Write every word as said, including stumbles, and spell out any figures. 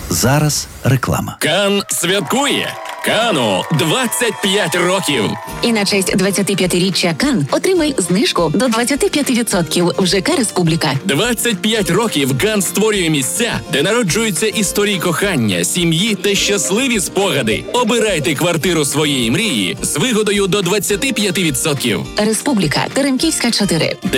Зараз реклама. Кан святкує. Кану двадцять п'ять років. І на честь двадцятип'ятиріччя Кан отримай знижку до двадцять п'ять відсотків в ЖК «Республіка». двадцять п'ять років Кан створює місця, де народжуються історії кохання, сім'ї та щасливі спогади. Обирайте квартиру своєї мрії з вигодою до двадцять п'ять відсотків. «Республіка», Теремківська, чотири.